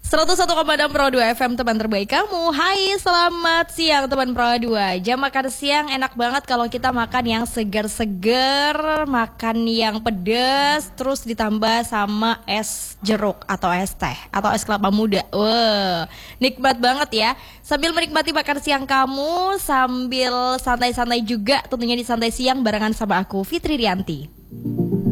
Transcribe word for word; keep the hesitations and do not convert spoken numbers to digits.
seratus satu koma enam Pro dua F M, teman terbaik kamu. Hai, selamat siang teman Pro dua. Jam makan siang enak banget kalau kita makan yang segar-segar, makan yang pedas, terus ditambah sama es jeruk atau es teh atau es kelapa muda. Wow, nikmat banget ya. Sambil menikmati makan siang kamu, sambil santai-santai juga tentunya di santai siang barengan sama aku, Fitri Rianti.